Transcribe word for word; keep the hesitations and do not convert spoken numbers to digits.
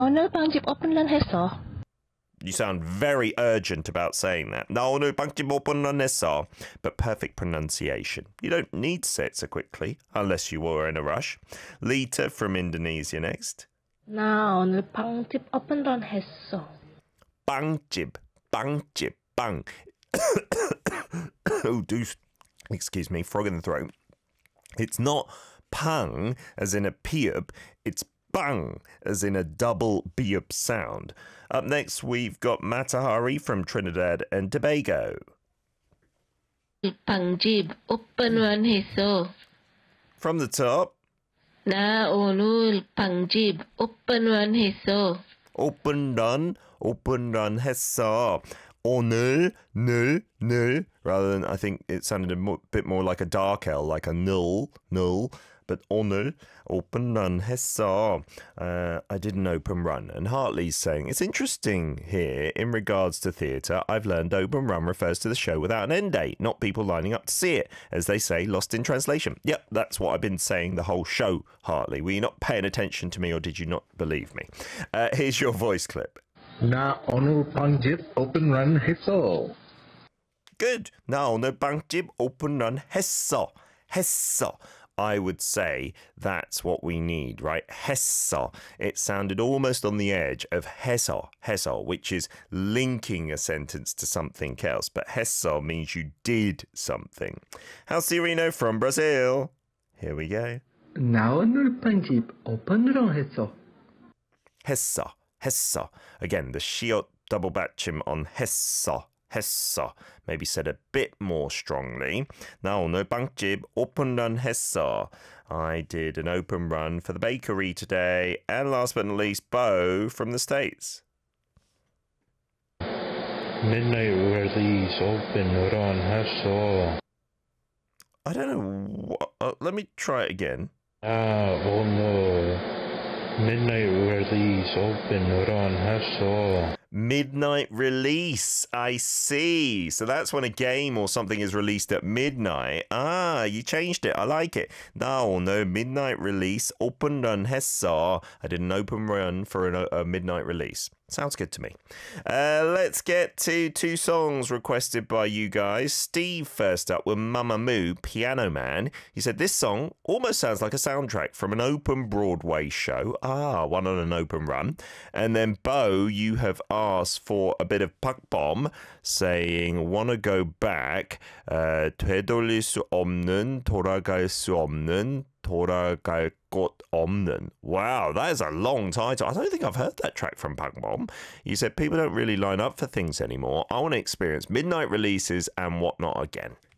오늘 빵집 오픈런 했어. You sound very urgent about saying that. 나 오늘 빵집 오픈했어. But perfect pronunciation. You don't need to say it so quickly, unless you were in a rush. Lita from Indonesia next. 나 오늘 빵집 오픈런 했어. 빵집, 빵집, 빵. Oh, do excuse me, frog in the throat. It's not pang as in a peep, it's bang as in a double beep sound. Up next, we've got Matahari from Trinidad and Tobago. 빵집 오픈런 했어. From the top. 나 오늘 빵집 오픈런 했어. Open run, open run 했어. 오늘, 늘, 늘. Rather than, I think it sounded a mo- bit more like a dark L, like a null, null. But 오늘, open run 했어. Uh, I did an open run. And Hartley's saying, it's interesting here, in regards to theatre, I've learned open run refers to the show without an end date, not people lining up to see it. As they say, lost in translation. Yep, that's what I've been saying the whole show, Hartley. Were you not paying attention to me or did you not believe me? Uh, here's your voice clip. 나 오늘 빵집 오픈 런 했어. Good. 나 오늘 빵집 open run 했어. 했어. I would say that's what we need, right? 했어. It sounded almost on the edge of 해서, 해서, which is linking a sentence to something else. But 했어 means you did something. How's Cirino from Brazil? Here we go. 나 오늘 빵집 오픈 런 했어. 했어, 했어. Again, the shiot double batchim on 했어. 했어. Maybe said a bit more strongly. 나 오늘 빵집 open run 했어. I did an open run for the bakery today. And last but not least, Bo from the States. Midnight release open run 했어. I don't know. What, uh, let me try it again. 나 오늘 midnight release open run 했어. Midnight release. I see. So that's when a game or something is released at midnight. Ah, you changed it. I like it. 나 오늘 midnight release open run 했어. I did an open run for an, a midnight release. Sounds good to me. Uh, let's get to two songs requested by you guys. Steve first up with Mamamoo, Piano Man. He said this song almost sounds like a soundtrack from an open Broadway show. Ah, one on an open run. And then Bo, you have asked for a bit of Puck Bomb, saying wanna go back. Uh, 되돌릴 수 없는, 돌아갈 수 없는, 돌아갈 곳 없는. Wow, that is a long title. I don't think I've heard that track from Puck Bomb. You said people don't really line up for things anymore. I want to experience midnight releases and whatnot again.